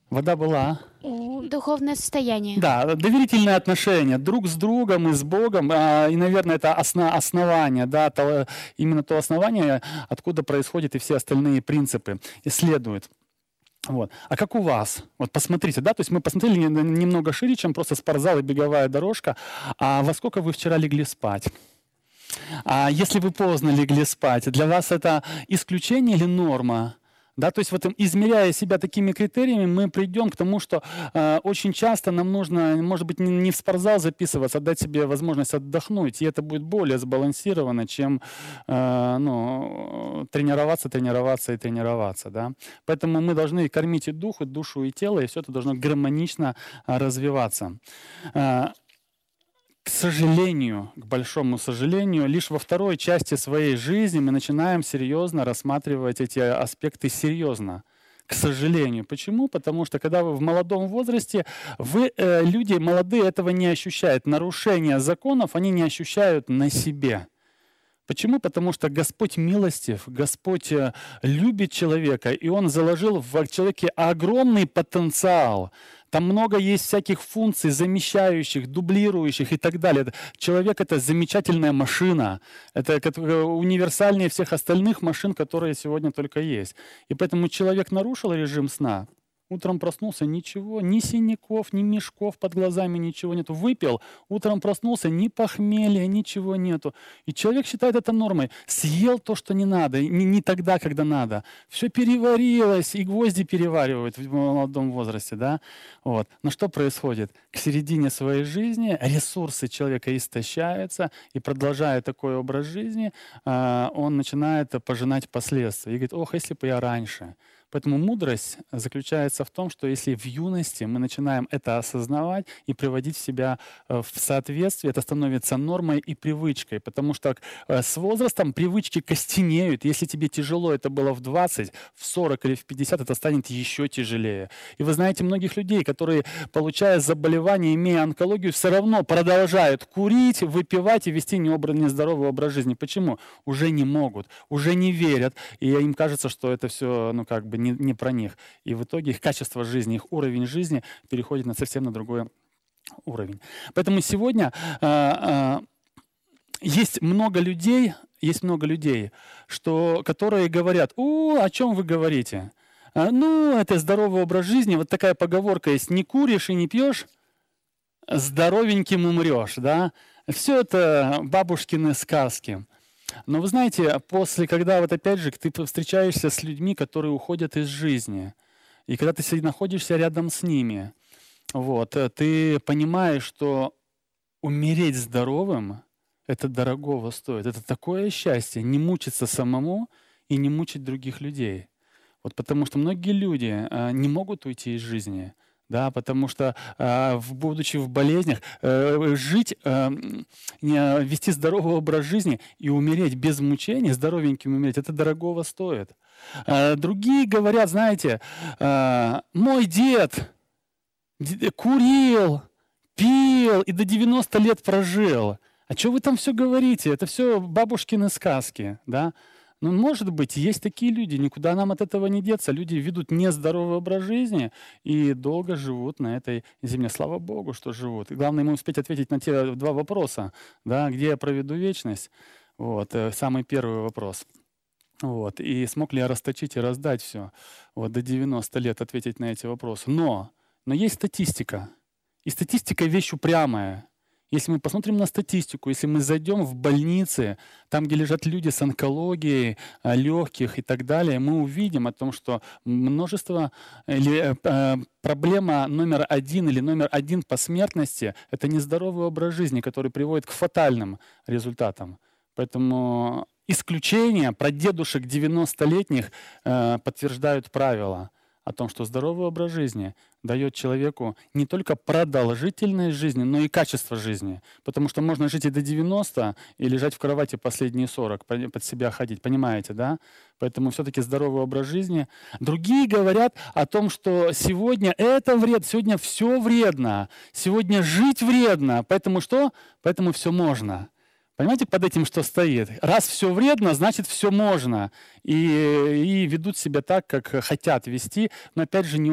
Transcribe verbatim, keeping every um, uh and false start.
Вода была. Духовное состояние. Да, доверительные отношения друг с другом и с Богом, а, и, наверное, это осно, основание, да, то, именно то основание, откуда происходят и все остальные принципы, и следуют. Вот. А как у вас? Вот посмотрите, да, то есть мы посмотрели немного шире, чем просто спортзал и беговая дорожка. А во сколько вы вчера легли спать? А если вы поздно легли спать, для вас это исключение или норма? Да, то есть вот измеряя себя такими критериями, мы придем к тому, что э, очень часто нам нужно, может быть, не, не в спортзал записываться, а дать себе возможность отдохнуть, и это будет более сбалансировано, чем э, ну, тренироваться, тренироваться и тренироваться. Да? Поэтому мы должны кормить и дух, и душу, и тело, и все это должно гармонично э, развиваться. Э, К сожалению, к большому сожалению, лишь во второй части своей жизни мы начинаем серьезно рассматривать эти аспекты серьезно. К сожалению. Почему? Потому что когда вы в молодом возрасте, вы, э, люди молодые этого не ощущают. Нарушения законов они не ощущают на себе. Почему? Потому что Господь милостив, Господь э, любит человека, и Он заложил в человеке огромный потенциал. Там много есть всяких функций, замещающих, дублирующих и так далее. Человек — это замечательная машина. Это универсальнее всех остальных машин, которые сегодня только есть. И поэтому человек нарушил режим сна. Утром проснулся, ничего, ни синяков, ни мешков под глазами, ничего нету. Выпил, утром проснулся, ни похмелья, ничего нету. И человек считает это нормой. Съел то, что не надо, не, не тогда, когда надо. Все переварилось, и гвозди переваривают в молодом возрасте. Да? Вот. Но что происходит? К середине своей жизни ресурсы человека истощаются, и продолжая такой образ жизни, он начинает пожинать последствия. И говорит: ох, если бы я раньше. Поэтому мудрость заключается в том, что если в юности мы начинаем это осознавать и приводить себя в соответствие, это становится нормой и привычкой, потому что с возрастом привычки костенеют. Если тебе тяжело это было в двадцать, в сорок или в пятьдесят, это станет еще тяжелее. И вы знаете многих людей, которые, получая заболевание, имея онкологию, все равно продолжают курить, выпивать и вести нездоровый образ жизни. Почему? Уже не могут, уже не верят, и им кажется, что это все, ну как бы, Не, не про них. И в итоге их качество жизни, их уровень жизни переходит на совсем на другой уровень. Поэтому сегодня э, э, есть много людей, есть много людей, что, которые говорят: о, о чем вы говорите? А, ну, это здоровый образ жизни. Вот такая поговорка есть: не куришь и не пьешь, здоровеньким умрешь. Да? Все это бабушкины сказки. Но вы знаете, после, когда вот опять же ты встречаешься с людьми, которые уходят из жизни, и когда ты находишься рядом с ними, вот, ты понимаешь, что умереть здоровым — это дорогого стоит. Это такое счастье — не мучиться самому и не мучить других людей. Вот потому что многие люди а, не могут уйти из жизни. Да, потому что, э, будучи в болезнях, э, жить, э, вести здоровый образ жизни и умереть без мучений, здоровеньким умереть, это дорогого стоит. Э, другие говорят, знаете, э, мой дед курил, пил и до девяноста лет прожил. А что вы там все говорите? Это все бабушкины сказки, да? Ну, может быть, есть такие люди, никуда нам от этого не деться. Люди ведут нездоровый образ жизни и долго живут на этой земле. Слава Богу, что живут. И главное ему успеть ответить на те два вопроса. Да, где я проведу вечность? Вот, самый первый вопрос. Вот, и смог ли я расточить и раздать все? Вот, до девяноста лет ответить на эти вопросы. Но, но есть статистика. И статистика — вещь упрямая. Если мы посмотрим на статистику, если мы зайдем в больницы, там, где лежат люди с онкологией, легких и так далее, мы увидим о том, что множество или э, проблема номер один или номер один по смертности — это нездоровый образ жизни, который приводит к фатальным результатам. Поэтому исключения про дедушек девяностолетних э, подтверждают правила о том, что здоровый образ жизни дает человеку не только продолжительность жизни, но и качество жизни. Потому что можно жить и до девяноста, и лежать в кровати последние сорок, под себя ходить. Понимаете, да? Поэтому все-таки здоровый образ жизни. Другие говорят о том, что сегодня это вред, сегодня все вредно, сегодня жить вредно. Поэтому что? Поэтому все можно. Понимаете, под этим что стоит? Раз все вредно, значит все можно. И, и ведут себя так, как хотят вести, но опять же не